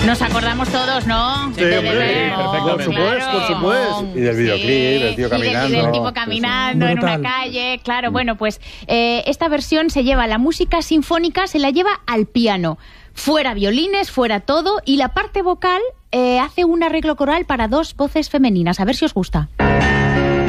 Nos acordamos todos, ¿no? Sí, hombre, por supuesto, por supuesto. Y del videoclip, el tío caminando. Y del tipo caminando en una calle. Claro, bueno, pues esta versión se lleva la música sinfónica, se la lleva al piano. Fuera violines, fuera todo. Y la parte vocal hace un arreglo coral para 2 voces femeninas. A ver si os gusta.